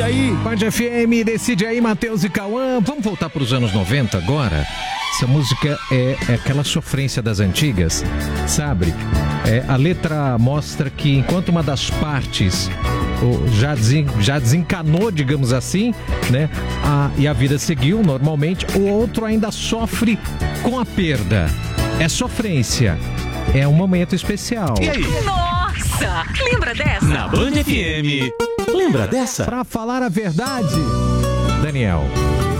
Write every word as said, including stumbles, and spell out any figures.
aí. Band F M, decide aí, Matheus e Cauã. Vamos voltar para os anos noventa agora? Essa música é, é aquela sofrência das antigas, sabe? É, a letra mostra que enquanto uma das partes o, já, desen, já desencanou, digamos assim, né? A, e a vida seguiu normalmente, o outro ainda sofre com a perda. É sofrência. É um momento especial. E aí? Nossa! Lembra dessa? Na Band F M. Lembra dessa? Pra falar a verdade, Daniel,